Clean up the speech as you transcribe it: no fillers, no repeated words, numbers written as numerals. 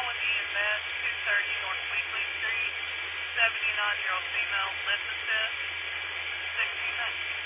EMS, 230 North Weekly Street, 79-year-old female, lip assist, 1619.